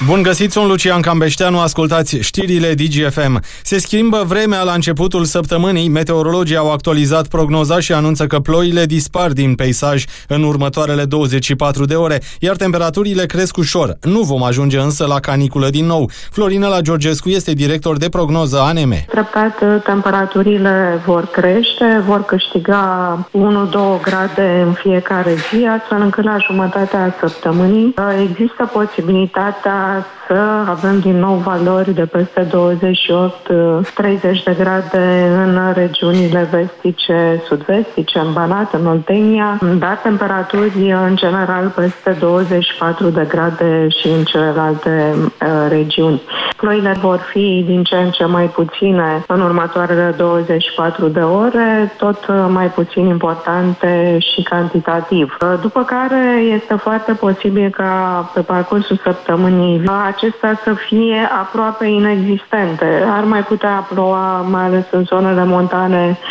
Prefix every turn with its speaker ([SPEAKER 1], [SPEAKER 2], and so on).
[SPEAKER 1] Bun găsit, sunt Lucian Cambeșteanu, ascultați știrile DGFM. Se schimbă vremea la începutul săptămânii, meteorologii au actualizat prognoza și anunță că ploile dispar din peisaj în următoarele 24 de ore, iar temperaturile cresc ușor. Nu vom ajunge însă la caniculă din nou. Florinela Georgescu este director de prognoză ANM.
[SPEAKER 2] Treptat, temperaturile vor crește, vor câștiga 1-2 grade în fiecare zi, astfel încât la jumătatea săptămânii există posibilitatea să avem din nou valori de peste 28-30 de grade în regiunile vestice, sud-vestice, în Banat, în Oltenia, dar temperaturi în general peste 24 de grade și în celelalte regiuni. Ploile vor fi din ce în ce mai puține în următoarele 24 de ore, tot mai puțin importante și cantitativ. După care este foarte posibil ca pe parcursul săptămânii acestea să fie aproape inexistente. Ar mai putea ploua, mai ales în zonele montane